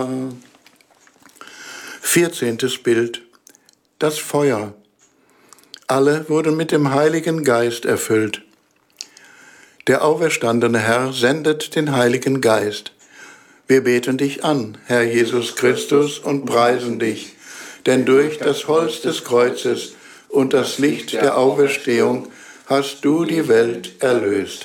14. Bild. Das Feuer. Alle wurden mit dem Heiligen Geist erfüllt. Der auferstandene Herr sendet den Heiligen Geist. Wir beten dich an, Herr Jesus Christus, und preisen dich, denn durch das Holz des Kreuzes und das Licht der Auferstehung hast du die Welt erlöst.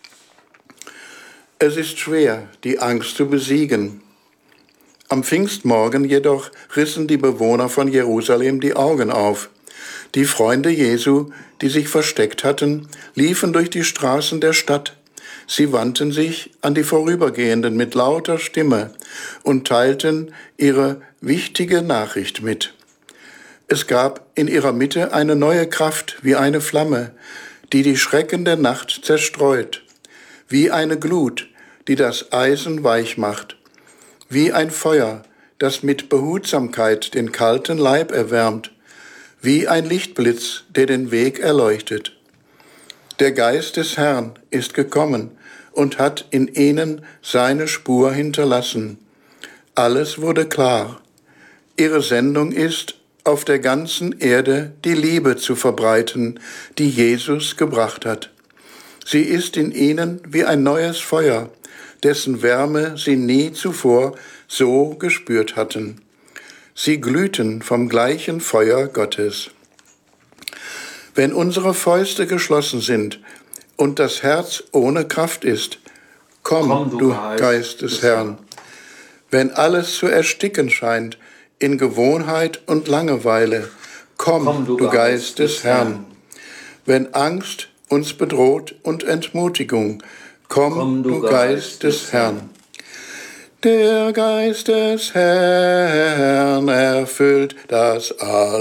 Es ist schwer, die Angst zu besiegen. Am Pfingstmorgen jedoch rissen die Bewohner von Jerusalem die Augen auf. Die Freunde Jesu, die sich versteckt hatten, liefen durch die Straßen der Stadt. Sie wandten sich an die Vorübergehenden mit lauter Stimme und teilten ihre wichtige Nachricht mit. Es gab in ihrer Mitte eine neue Kraft wie eine Flamme, die die Schrecken der Nacht zerstreut, wie eine Glut, die das Eisen weich macht, wie ein Feuer, das mit Behutsamkeit den kalten Leib erwärmt, wie ein Lichtblitz, der den Weg erleuchtet. Der Geist des Herrn ist gekommen und hat in ihnen seine Spur hinterlassen. Alles wurde klar. Ihre Sendung ist, auf der ganzen Erde die Liebe zu verbreiten, die Jesus gebracht hat. Sie ist in ihnen wie ein neues Feuer, dessen Wärme sie nie zuvor so gespürt hatten. Sie glühten vom gleichen Feuer Gottes. Wenn unsere Fäuste geschlossen sind und das Herz ohne Kraft ist, komm, du Geist des Herrn. Wenn alles zu ersticken scheint in Gewohnheit und Langeweile, komm, du Geist des Herrn. Wenn Angst uns bedroht und Entmutigung, komm, du Geist des Herrn. Der Geist des Herrn erfüllt das All.